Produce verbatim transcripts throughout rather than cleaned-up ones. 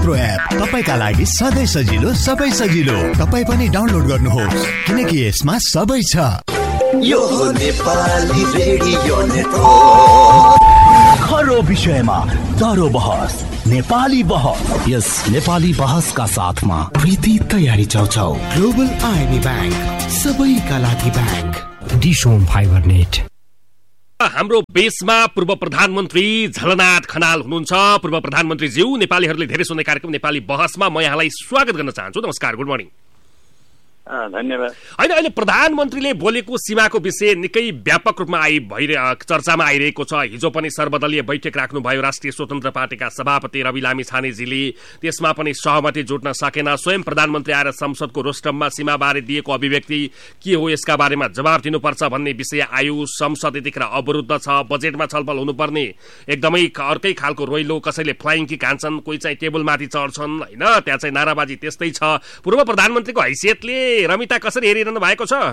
यत्रो एप तपाईका लागि सधैँ सजिलो सबै सजिलो। तपाई पनि डाउनलोड गर्नुहोस् किनकि यसमा सबै छ। यो नेपाली रेडियो नेटवर्क हर विषयमा दरो बहस, नेपाली बहस। यस नेपाली बहसका साथमा प्रीति तयारी चौचौ, ग्लोबल आइबी बैंक, सबैका लागि बैंक, डिशोम फाइबर नेट। हाम्रो बेसमा पूर्व प्रधानमन्त्री झलनाथ खनाल हुनुहुन्छ। पूर्व प्रधानमन्त्री ज्यू, नेपालीहरूले धेरै सुन्ने कार्यक्रम नेपाली बहसमा म यहाँलाई स्वागत गर्न चाहन्छु। नमस्कार, गुड मर्निङ। धन्यवाद। होइन, अहिले प्रधानमन्त्रीले बोलेको सीमाको विषय निकै व्यापक रूपमा आइ भइरहे चर्चामा आइरहेको छ। हिजो पनि सर्वदलीय बैठक राख्नुभयो राष्ट्रिय स्वतन्त्र पार्टीका सभापति रवि लामी छानेजीले, त्यसमा पनि सहमति जुट्न सकेन। स्वयं प्रधानमन्त्री आएर संसदको रोस्टममा सीमाबारे दिएको अभिव्यक्ति के हो, यसका बारेमा जवाब दिनुपर्छ भन्ने विषय आयो। संसद यतिखेर अवरुद्ध छ, बजेटमा छलफल हुनुपर्ने एकदमै अर्कै खालको रोइलो, कसैले फ्लाइङ किक हान्छन्, कोही चाहिँ टेबलमाथि चढ्छन्, होइन, त्यहाँ चाहिँ नाराबाजी त्यस्तै छ। पूर्व प्रधानमन्त्रीको हैसियतले रमिता कसरी हेरिरहनु भएको छ?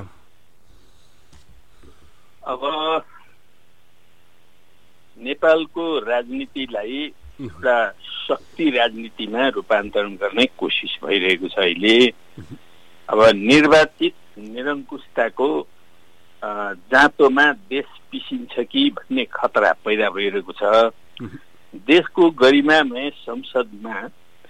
अब नेपालको राजनीतिलाई एउटा शक्ति राजनीतिमा रूपान्तरण गर्ने कोसिस भइरहेको छ अहिले। अब निर्वाचित निरङ्कुशताको जाँतोमा देश पिसिन्छ कि भन्ने खतरा पैदा भइरहेको छ। देशको गरिमामय संसदमा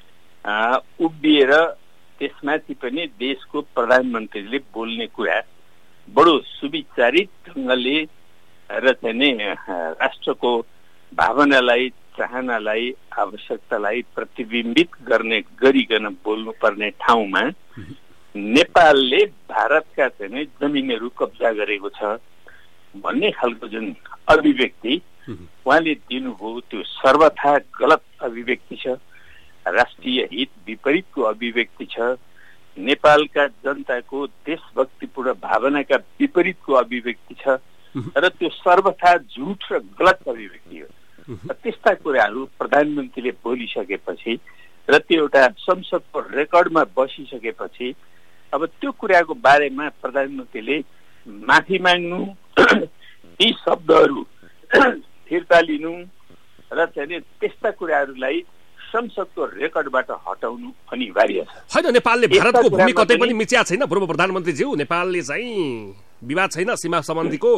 उभिएर त्यसमाथि पनि देशको प्रधानमन्त्रीले बोल्ने कुरा बडो सुविचारित ढङ्गले र चाहिँ राष्ट्रको भावनालाई, चाहनालाई, आवश्यकतालाई प्रतिबिम्बित गर्ने गरिकन बोल्नुपर्ने ठाउँमा नेपालले भारतका चाहिँ जमिनहरू कब्जा गरेको छ भन्ने खालको जुन अभिव्यक्ति उहाँले दिनुभयो, त्यो सर्वथा गलत अभिव्यक्ति छ। राष्ट्रिय हित विपरीतको अभिव्यक्ति छ। नेपालका जनताको देशभक्तिपूर्ण भावनाका विपरीतको अभिव्यक्ति छ र त्यो सर्वथा झुट र गलत अभिव्यक्ति हो। त्यस्ता कुराहरू प्रधानमन्त्रीले बोलिसकेपछि र त्यो एउटा संसदको रेकर्डमा बसिसकेपछि अब त्यो कुराको बारेमा प्रधानमन्त्रीले माफी माग्नु, ती शब्दहरू फिर्ता लिनु र चाहिँ त्यस्ता कुराहरूलाई संसदको रेकर्डबाट हटाउनु अनिवार्य छ। होइन, नेपालले भारतको भूमि कतै पनि मिच्या छैन पूर्व प्रधानमन्त्रीज्यू। नेपालले चाहिँ विवाद छैन सीमा सम्बन्धीको।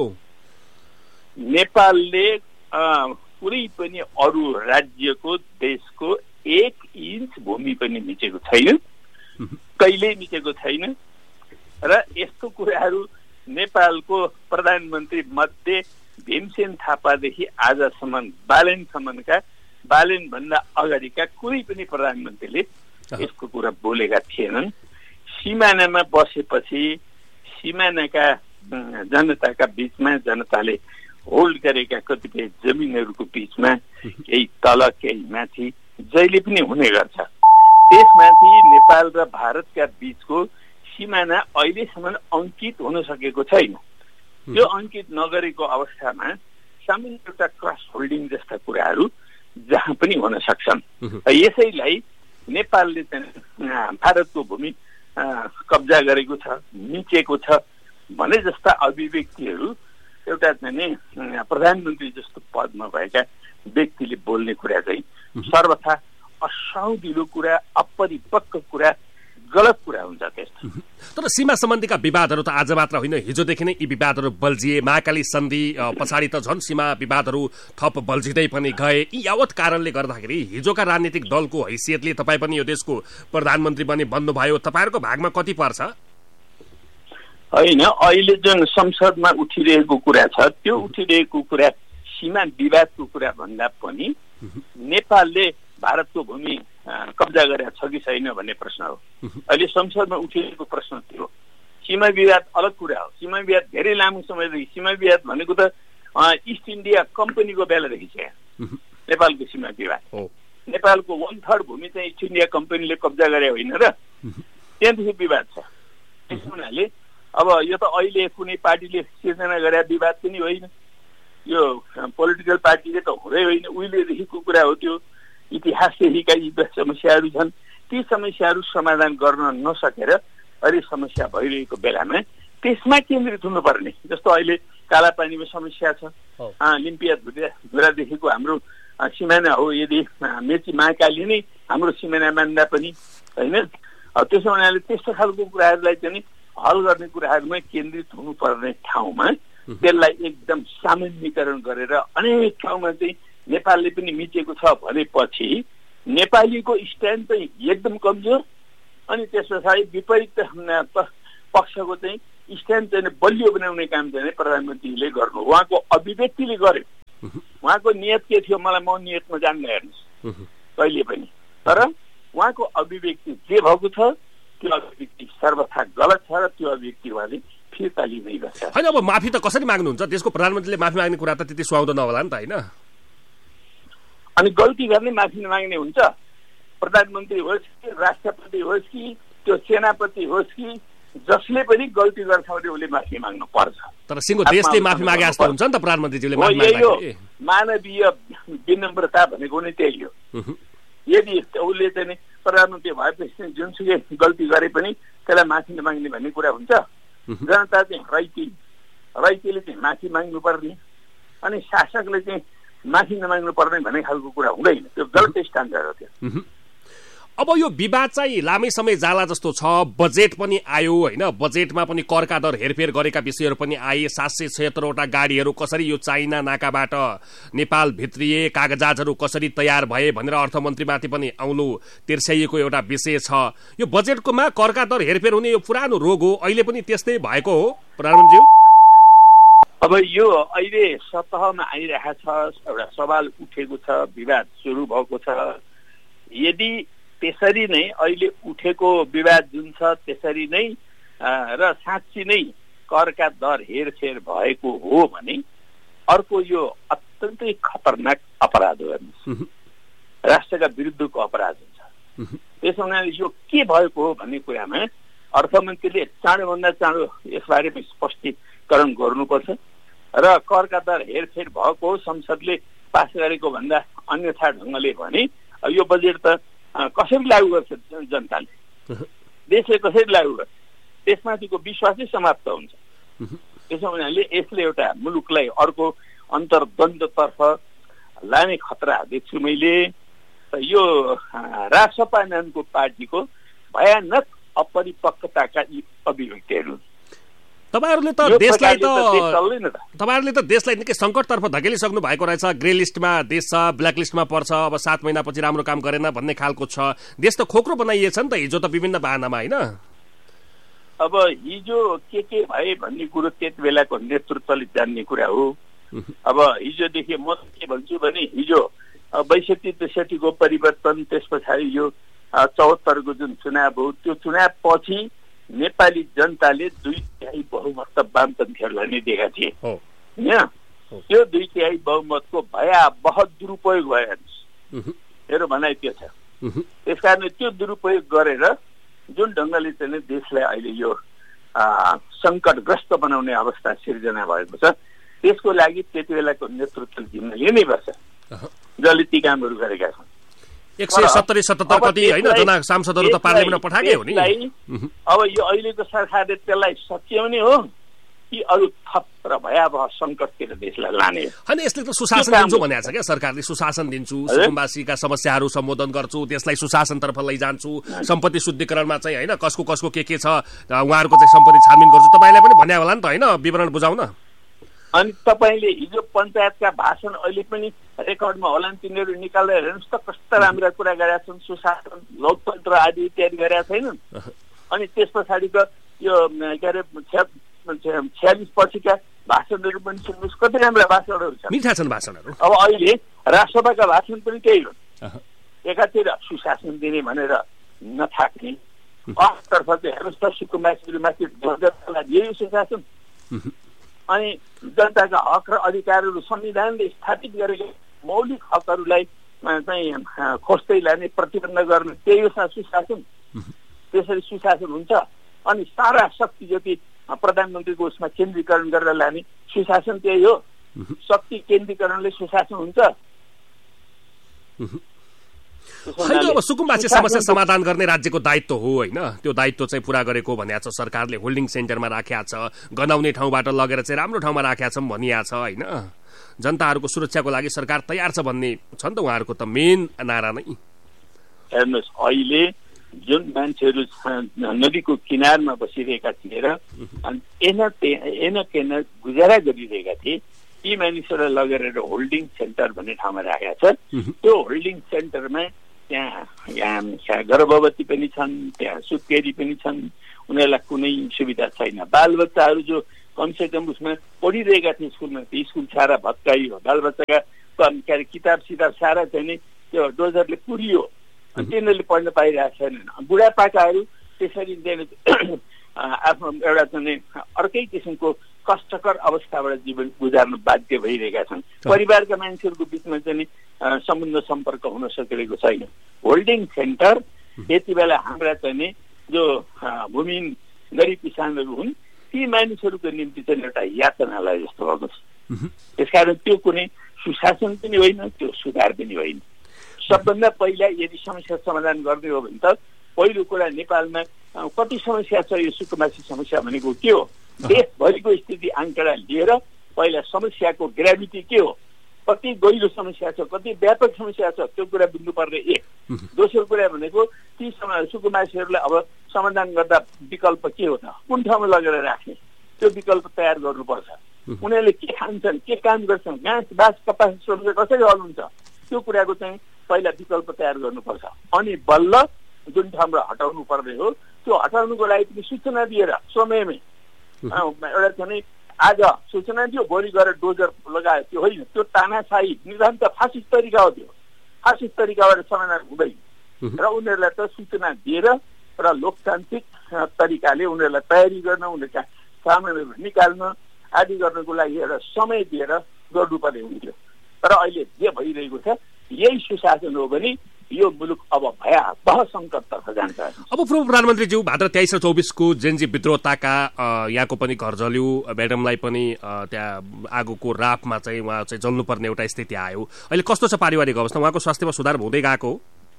नेपालले कुनै पनि अरू राज्यको देशको एक इन्च भूमि पनि मिचेको छैन, कहिल्यै मिचेको छैन। र यस्तो कुराहरू नेपालको प्रधानमन्त्री मध्ये भीमसेन थापादेखि आजसम्म बालेनसम्मका बालेन भन्दा अगाडिका कुनै पनि प्रधानमन्त्रीले यसको कुरा बोलेका थिएनन्। सिमानामा बसेपछि सिमानाका जनताका बीचमा, जनताले होल्ड गरेका कतिपय जमिनहरूको बीचमा केही तल केही माथि जहिले पनि हुने गर्छ। त्यसमाथि नेपाल र भारतका बीचको सिमाना अहिलेसम्म अङ्कित हुन सकेको छैन। त्यो अङ्कित नगरेको अवस्थामा सामान्य एउटा क्रस होल्डिङ जस्ता कुराहरू जहाँ पनि हुन सक्छन्। यसैलाई नेपालले चाहिँ भारतको भूमि कब्जा गरेको छ, मिचेको छ भने जस्ता अभिव्यक्तिहरू एउटा चाहिँ प्रधानमन्त्री जस्तो पदमा भएका व्यक्तिले बोल्ने कुरा चाहिँ सर्वथा असाउदिलो कुरा, अपरिपक्व कुरा, गलत कुरा हुन्छ त्यस्तो। तर सीमा सम्बन्धीका विवादहरू त आज मात्र होइन, हिजोदेखि नै यी विवादहरू बल्झिए। महाकाली सन्धि पछाडि त झन् सीमा विवादहरू थप बल्झिँदै पनि गए। यी यावत कारणले गर्दाखेरि हिजोका राजनीतिक दलको हैसियतले तपाईँ पनि यो देशको प्रधानमन्त्री पनि बन्नुभयो, तपाईँहरूको भागमा कति पर्छ? होइन, अहिले जुन संसदमा उठिरहेको कुरा छ त्यो उठिरहेको कुरा सीमा विवादको कुरा भन्दा पनि नेपालले भारतको भूमि कब्जा गरेका छ कि छैन भन्ने प्रश्न हो। अहिले संसदमा उठिरहेको प्रश्न त्यो हो। सीमा विवाद अलग कुरा हो। सीमा विवाद धेरै लामो समयदेखि, सीमा विवाद भनेको त इस्ट इन्डिया कम्पनीको बेलादेखि छ नेपालको सीमा विवाद। नेपालको वान थर्ड भूमि चाहिँ इस्ट इन्डिया कम्पनीले कब्जा गरे होइन र, त्यहाँदेखि विवाद छ। त्यस हुनाले अब यो त अहिले कुनै पार्टीले सिर्जना गरे विवाद पनि होइन, यो पोलिटिकल पार्टीले त हुँदै होइन, उहिलेदेखिको कुरा हो। त्यो इतिहासदेखिका यी समस्याहरू छन्, ती समस्याहरू समाधान गर्न नसकेर अहिले समस्या भइरहेको बेलामा त्यसमा केन्द्रित हुनुपर्ने। जस्तो अहिले कालापानीमा समस्या छ, लिम्पिया धुरादेखिको हाम्रो सिमाना हो, यदि मेची महाकाली नै हाम्रो सिमाना मान्दा पनि होइन, त्यसो हुनाले त्यस्तो खालको कुराहरूलाई चाहिँ हल गर्ने कुराहरूमा केन्द्रित हुनुपर्ने ठाउँमा त्यसलाई एकदम सामान्यीकरण गरेर अनेक ठाउँमा चाहिँ नेपालले पनि मिचेको छ भनेपछि नेपालीको स्ट्यान्ड चाहिँ एकदम कमजोर, अनि त्यस पछाडि विपरीत पक्षको चाहिँ स्ट्यान्ड चाहिँ बलियो बनाउने काम चाहिँ प्रधानमन्त्रीले गर्नु, उहाँको अभिव्यक्तिले गर्यो। उहाँको नियत के थियो मलाई म नियतमा जान्न हेर्नुहोस् कहिले पनि, तर उहाँको अभिव्यक्ति जे भएको छ त्यो अभिव्यक्ति सर्वथा गलत छ र त्यो अभिव्यक्ति उहाँले फिर्ता लिँदै गर्छ। होइन, अब माफी त कसरी माग्नुहुन्छ? त्यसको प्रधानमन्त्रीले माफी माग्ने कुरा त त्यति सुहाउँदो नहोला नि त, होइन? अनि गल्ती गर्ने माफी नमाग्ने हुन्छ? प्रधानमन्त्री होस् कि राष्ट्रपति होस् कि त्यो सेनापति होस् कि जसले पनि गल्ती गर्छ भने उसले माफी माग्नु पर्छ। तर सिङ्गो देशले माफी मागे जस्तो हुन्छ नि त प्रधानमन्त्रीज्यूले माफी माग्दाखेरि। मानवीय विनम्रता भनेको नै त्यही हो। यदि उसले चाहिँ प्रधानमन्त्री भएपछि जुनसुकै गल्ती गरे पनि त्यसलाई माफी नमाग्ने भन्ने कुरा हुन्छ? जनता चाहिँ रैती रैतीले चाहिँ माफी माग्नुपर्ने अनि शासकले चाहिँ माफी नमाग्नु पर्ने भन्ने खालको कुरा हुँदैन, त्यो गलत स्ट्यान्डर्ड हो त्यो। अब यो विवाद चाहिँ लामै समय जाला जस्तो छ, बजेट पनि आयो होइन, बजेटमा पनि करका दर हेरफेर गरेका विषयहरू पनि आए, सात सय छयत्तरवटा गाडीहरू कसरी यो चाइना नाकाबाट नेपाल भित्रिए, कागजातहरू कसरी तयार भए भनेर अर्थमन्त्रीमाथि पनि औलो तिर्स्याइएको एउटा विषय छ। यो बजेटकोमा करका दर हेरफेर हुने यो पुरानो रोग हो, अहिले पनि त्यस्तै भएको हो प्रधानमन्त्रीज्यू? अब यो अहिले सतहमा आइरहेको छ, एउटा सवाल उठेको छ, विवाद सुरु भएको छ। यदि त्यसरी नै अहिले उठेको विवाद जुन छ त्यसरी नै र साँच्ची नै करका दर हेरफेर भएको हो भने अर्को यो अत्यन्तै खतरनाक अपराध हो, हेर्नुहोस्, राष्ट्रका विरुद्धको अपराध हुन्छ। त्यसो हुनाले यो के भएको हो भन्ने कुरामा अर्थमन्त्रीले चाँडोभन्दा चाँडो यसबारे स्पष्टीकरण गर्नुपर्छ र करका दर हेरफेर भएको संसदले पास गरेको भन्दा अन्यथा ढङ्गले भने यो बजेट त कसरी लागू गर्छ जनताले, देशले कसरी लागू गर्छ, त्यसमाथिको विश्वासै समाप्त हुन्छ। त्यसो हुनाले यसले एउटा मुलुकलाई अर्को अन्तर्द्वन्द्वतर्फ लाने खतरा देख्छु मैले। यो राष्ट्रपा नामको पार्टीको भयानक अपरिपक्वताका यी अभिव्यक्तिहरू। तपाईहरुले त देशलाई त तपाईहरुले त देशलाई निकै संकटतर्फ धकेलिसक्नु भएको रहेछ। ग्रे लिस्टमा देश छ, ब्ल्याक लिस्टमा पर्छ, अब सात महिनापछि राम्रो काम गरेन भन्ने खालको छ। देश त खोक्रो बनाइएछ नि त हिजो त विभिन्न बहानामा, होइन? अब हिजो के के भए भन्ने कुरो त्यति बेलाको नेतृत्वले जान्ने कुरा हो। अब हिजोदेखि म के भन्छु भने हिजो बैसठी त्रिसठीको परिवर्तन, त्यस पछाडि यो चौहत्तरको जुन चुनाव हो त्यो चुनाव पछि नेपाली जनताले दुई तिहाई बहुमत वामपन्थीहरूलाई नै दिएका थिए होइन। त्यो दुई तिहाई बहुमतको भयावह दुरुपयोग भयो, मेरो भनाइ त्यो छ। त्यस कारण त्यो दुरुपयोग गरेर जुन ढङ्गले चाहिँ देशलाई अहिले यो सङ्कटग्रस्त बनाउने अवस्था सिर्जना भएको छ त्यसको लागि त्यति बेलाको नेतृत्व जिम्मा लिनै पर्छ जसले ती कामहरू गरेका छन्। एक सय सत्तरी सतहत्तर कति होइन जना सांसदहरू त पार्लियामेन्टमा पठाए हो नि। अब यो अहिलेको सरकारले त्यसलाई सच्याउने हो कि अरू थप र भयावह सङ्कटतिर देशलाई लाने हो? होइन, यसले त सुशासन दिन्छु भनेको छ क्या सरकारले। सुशासन दिन्छु, सिक्किमवासीका समस्याहरू सम्बोधन गर्छु, देशलाई सुशासनतर्फ लैजान्छु, सम्पत्ति शुद्धिकरणमा चाहिँ होइन कसको कसको के के छ उहाँहरूको चाहिँ सम्पत्ति छानबिन गर्छु। तपाईँलाई पनि भन्या होला नि त होइन, विवरण बुझाउन। अनि तपाईँले हिजो पञ्चायतका भाषण अहिले पनि रेकर्डमा होला नि, तिनीहरू निकालेर हेर्नुहोस् त कस्ता राम्रा कुरा गरेका छन्, सुशासन, लोकतन्त्र आदि इत्यादि गरेका छैनन्। अनि त्यस पछाडिको यो के अरे छ्यालिस पछिका भाषणहरू पनि सुन्नुहोस्, कति राम्रा भाषणहरू छन्, मिठा छन् भाषणहरू। अब अहिले राष्ट्रसभाका भाषण पनि त्यही हो, एकातिर सुशासन दिने भनेर नथाक्ने, अर्कोतर्फ चाहिँ हेर्नुहोस् त सुकुम्बासीमाथि यही सुशासन। अनि जनताका हक र अधिकारहरू संविधानले स्थापित गरेको मौलिक हकहरूलाई चाहिँ खोज्दै लाने, प्रतिबन्ध गर्ने, त्यही हो सुशासन। त्यसरी सुशासन हुन्छ। अनि सारा शक्ति जति प्रधानमन्त्रीको उसमा केन्द्रीकरण गरेर लाने, सुशासन त्यही हो। शक्ति केन्द्रीकरणले सुशासन हुन्छ। होइन, अब सुकुम्बासी समस्या समाधान गर्ने राज्यको दायित्व हो होइन, त्यो दायित्व चाहिँ पुरा गरेको भनिएको छ सरकारले। होल्डिङ सेन्टरमा राखेको छ, गनाउने ठाउँबाट लगेर चाहिँ राम्रो ठाउँमा राखेका छौँ भनिएको छ होइन। जनताहरूको सुरक्षाको लागि सरकार तयार छ भन्ने छ नि त उहाँहरूको त मेन नारा नै। हेर्नुहोस्, अहिले जुन मान्छेहरू नदीको किनारमा बसिरहेका थिए र अनि एन एन केन गुजारा गरिरहेका थिए, यी मानिसहरूलाई लगेर होल्डिङ सेन्टर भन्ने ठाउँमा राखेका छ। त्यो होल्डिङ सेन्टरमा त्यहाँ यहाँ गर्भवती पनि छन्, त्यहाँ सुत्केरी पनि छन्, उनीहरूलाई कुनै सुविधा छैन। बालबच्चाहरू जो कमसे कम उसमा पढिरहेका थिए स्कुलमा, त्यो स्कुल सारा भत्काइयो, बालबच्चाका के अरे किताब सिताब सारा चाहिँ नि त्यो डोजरले पुरियो, अनि तिनीहरूले पढ्न पाइरहेको छैनन्। बुढापाकाहरू त्यसरी आफ्नो एउटा चाहिँ अर्कै किसिमको कष्टकर अवस्थाबाट जीवन गुजार्नु बाध्य भइरहेका छन्। परिवारका मान्छेहरूको बिचमा चाहिँ सम्बन्ध सम्पर्क हुन सकिरहेको छैन। होल्डिङ सेन्टर यति बेला हाम्रा चाहिँ जो भूमिहीन गरिब किसानहरू हुन् ती मानिसहरूको निम्ति चाहिँ एउटा यातनालय जस्तो भएको छ। त्यसकारण त्यो कुनै सुशासन पनि होइन, त्यो सुधार पनि होइन। सबभन्दा पहिला यदि समस्या समाधान गर्ने हो भने त पहिलो कुरा नेपालमा कति समस्या छ, यो सुकुमासी समस्या भनेको के हो, देशभरिको स्थिति आंकडा लिएर पहिला समस्याको ग्राभिटी के हो, कति गहिरो समस्या छ, कति व्यापक समस्या छ, त्यो कुरा बुझ्नुपर्ने एक। दोस्रो कुरा भनेको ती सुकुमासीहरूलाई अब समाधान गर्दा विकल्प के हो त, कुन ठाउँमा लगेर राख्ने, त्यो विकल्प तयार गर्नुपर्छ। उनीहरूले के खान्छन्, के काम गर्छन्, घाँस बाँस कपास सोर्स कसरी हल्नुहुन्छ, त्यो कुराको चाहिँ पहिला विकल्प तयार गर्नुपर्छ। अनि बल्ल जुन ठाउँबाट हटाउनु पर्ने हो त्यो हटाउनुको लागि पनि सूचना दिएर समयमै एउटा चाहिँ आज सूचना दियो, भोलि गएर डोजर लगायो, त्यो होइन। त्यो तानाशाही निधन त फासिस्ट तरिका हो, त्यो फासिस्ट तरिकाबाट समाधान हुँदैन। र उनीहरूलाई त सूचना दिएर र लोकतान्त्रिक तरिकाले उनीहरूलाई तयारी गर्न, उनीहरूका सामानहरू निकाल्न आदि गर्नको लागि एउटा समय दिएर गर्नुपर्ने हुन्थ्यो। तर अहिले जे भइरहेको छ यही सुशासन हो भने यो मुलुक अब भयावह सङ्कटतर्फ जान्छ। अब पूर्व प्रधानमन्त्रीज्यू भाद्र तेइस र चौबिसको जेनजी विद्रोहताका यहाँको पनि घर जल्यो, म्याडमलाई पनि त्यहाँ आगोको रापमा चाहिँ उहाँ चाहिँ जल्नुपर्ने एउटा स्थिति आयो। अहिले कस्तो छ पारिवारिक अवस्था, उहाँको स्वास्थ्यमा सुधार हुँदै गएको?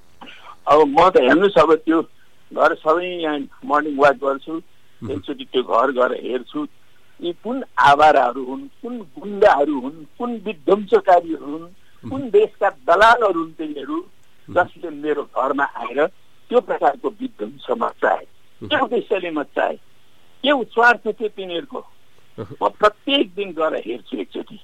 अब म त हेर्नुहोस्, अब त्यो घर सबै यहाँ मर्निङ वाक गर्छु, एकचोटि त्यो घर गएर हेर्छु, यी कुन आवाराहरू हुन्, कुन गुन्डाहरू हुन्, कुन विध्वंसकारीहरू हुन्, कुन देशका दलालहरू हुन् तिनीहरू, जसले मेरो घरमा आएर त्यो प्रकारको विध्वंस मचाए, के उद्देश्यले मचाए, के स्वार्थ थियो तिनीहरूको। म प्रत्येक दिन गएर हेर्छु एकचोटि,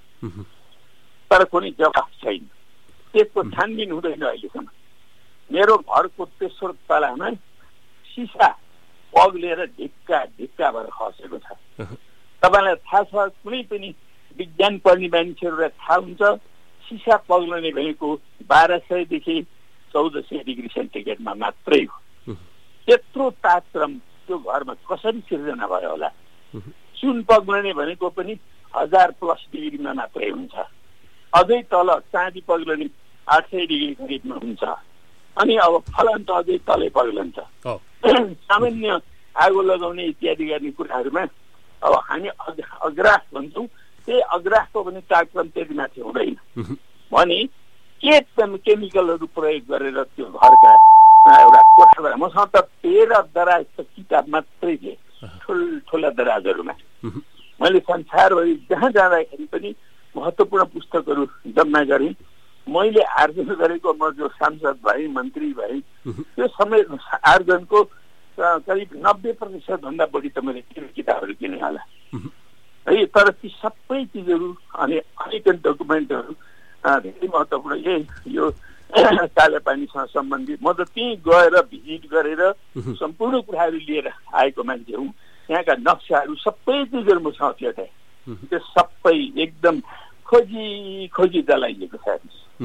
तर कुनै जवाफ छैन, त्यसको छानबिन हुँदैन अहिलेसम्म। मेरो घरको तेस्रो तलामा सिसा पग्लेर ढिक्का ढिक्का भएर खसेको छ। तपाईँलाई थाहा छ, कुनै पनि विज्ञान पढ्ने मान्छेहरूलाई थाहा हुन्छ, सिसा पग्लने भनेको बाह्र सयदेखि चौध सय डिग्री सेन्टिग्रेडमा मात्रै हो। त्यत्रो तापक्रम त्यो घरमा कसरी सिर्जना भयो होला। सुन पग्लने भनेको पनि हजार प्लस डिग्रीमा मात्रै हुन्छ। अझै तल चाँदी पग्लने आठ सय डिग्री करिबमा हुन्छ। अनि अब फलान त अझै तलै पग्लन्छ। सामान्य आगो लगाउने इत्यादि गर्ने कुराहरूमा अब हामी अग्राह भन्छौँ, त्यही अग्राहको पनि तापक्रम त्यति माथि हुँदैन भने के केमिकलहरू प्रयोग गरेर त्यो घरका एउटा कोठाबाट, मसँग त तेह्र दराज किताब मात्रै थिए ठुल्ठुला दराजहरूमा। मैले संसारभरि जहाँ जाँदाखेरि पनि महत्त्वपूर्ण पुस्तकहरू जम्मा गरेँ। मैले आर्जन गरेको म जो सांसद भएँ, मन्त्री भएँ, त्यो समय आर्जनको करिब नब्बे प्रतिशत भन्दा बढी त मैले त्यो किताबहरू किने होला है। तर ती सबै चिजहरू अनि अनेक डकुमेन्टहरू धेरै महत्त्वपूर्ण। यही यो कालापानीसँग सम्बन्धित म त त्यहीँ गएर भिजिट गरेर सम्पूर्ण कुराहरू लिएर आएको मान्छे हुँ। यहाँका नक्साहरू सबै चिजहरू मसँग थियो त्यहाँ, त्यो सबै एकदम खोजी खोजी जलाइएको छ।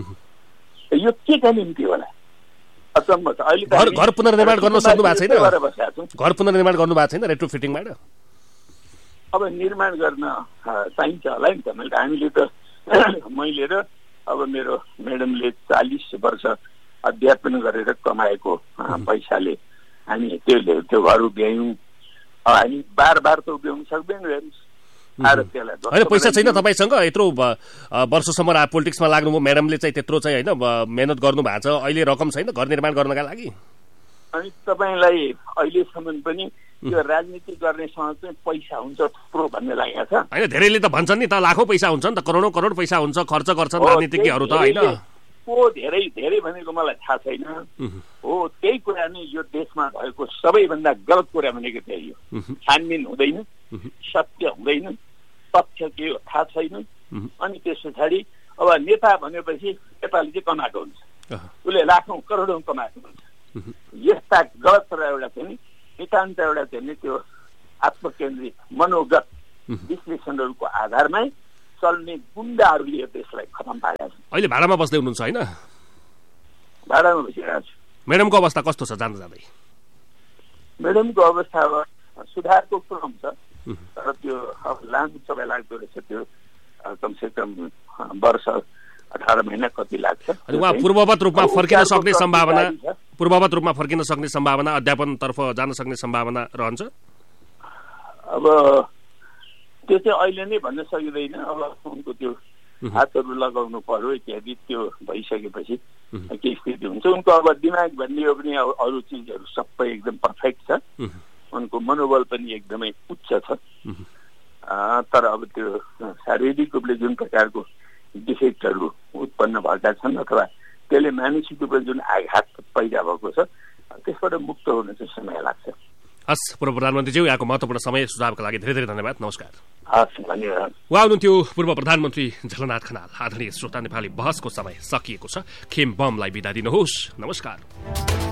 यो के का निम्ति होला अचम्म छ। अहिले घर पुनर्निर्माण गर्न सक्नु भएको छैन, घर पुनर्निर्माण गर्नु भएको छैन रेट्रोफिटिङबाट? अब निर्माण गर्न चाहिन्छ होला नि त। मैले हामीले त मैले र अब मेरो म्याडमले चालिस वर्ष अध्यापन गरेर कमाएको पैसाले हामी त्यो त्यो घर उभ्यायौँ। हामी बार बार त उभ्याउनु सक्दैन। होइन पैसा छैन तपाईँसँग, यत्रो वर्षसम्म पोलिटिक्समा लाग्नुभयो, म्याडमले चाहिँ त्यत्रो चाहिँ होइन मेहनत गर्नु भएको छ, अहिले रकम छैन घर निर्माण गर्नका लागि? अनि तपाईँलाई अहिलेसम्म पनि यो राजनीति गर्नेसँग चाहिँ पैसा हुन्छ थुप्रो भन्ने लागेको छ होइन धेरैले त भन्छन् नि त लाखौँ पैसा हुन्छ नि त करोडौँ करोड पैसा हुन्छ खर्च गर्छन् राजनीतिज्ञहरू त होइन को धेरै धेरै भनेको मलाई थाहा छैन हो त्यही कुरा नै यो देशमा भएको सबैभन्दा गलत कुरा भनेको त्यही हो छानबिन हुँदैन सत्य हुँदैन तथ्य के हो थाहा छैन अनि त्यस पछाडि अब नेता भनेपछि नेपाली चाहिँ कमाएको हुन्छ उसले लाखौँ करोडौँ कमाएको हुन्छ यस्ता गलत र एउटा चाहिँ नितान्त एउटा चाहिँ त्यो आत्मकेन्द्रित मनोगत विश्लेषणहरूको आधारमै चल्ने गुण्डाहरूले यो देशलाई खतम पारेका छन्। अहिले भाडामा बस्दै हुनुहुन्छ होइन? भाडामा बसिरहेको छु। म्याडमको अवस्था कस्तो छ जाँदा जाँदै? म्याडमको अवस्था अब सुधारको क्रम छ तर त्यो अब लामो समय लाग्दो रहेछ त्यो कमसे कम वर्ष अठार महिना कति लाग्छ। अनि उहाँ पूर्ववत रूपमा फर्किन सक्ने सम्भावना पूर्ववत रूपमा फर्किन सक्ने सम्भावना अध्यापनतर्फ जान सक्ने सम्भावना रहन्छ? अब त्यो चाहिँ अहिले नै भन्न सकिँदैन। अब उनको त्यो हातहरू लगाउनु पर्यो इत्यादि त्यो भइसकेपछि के स्थिति हुन्छ। उनको अब दिमाग भन्ने हो भने अरू चिजहरू सबै एकदम पर्फेक्ट छ, उनको मनोबल पनि एकदमै उच्च छ। तर अब त्यो शारीरिक रूपले जुन प्रकारको डिफेक्टहरू उत्पन्न भएका छन् अथवा त्यसले मानसिक रूपले जुन आघात पैदा भएको छ त्यसबाट मुक्त हुन चाहिँ समय लाग्छ। हस् पूर्व प्रधानमन्त्रीज्यू यहाँको महत्त्वपूर्ण समय सुझावका लागि धेरै धेरै धन्यवाद। नमस्कार। हस् धन्यवाद। उहाँ हुनुहुन्थ्यो पूर्व प्रधानमन्त्री झलनाथ खनाल। आदरणीय श्रोता नेपाली बहसको समय सकिएको छ। खेम बमलाई बिदा दिनुहोस्। नमस्कार।